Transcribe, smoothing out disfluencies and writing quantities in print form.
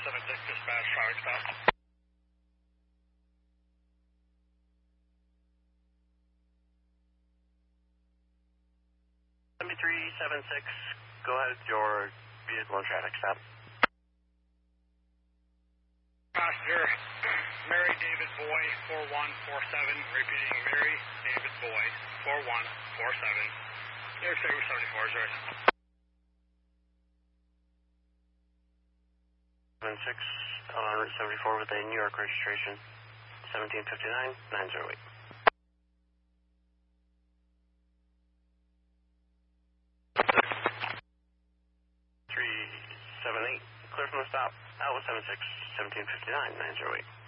476 dispatch, traffic stop. 7376, go ahead with your vehicle and traffic stop. Passenger, Mary David Boy, 4147, repeating Mary David Boy, 4147. Air Service 74 is right. 76 on Route 74 with a New York registration, 1759-908. 378, clear from the stop, Alpha 76, 1759-908.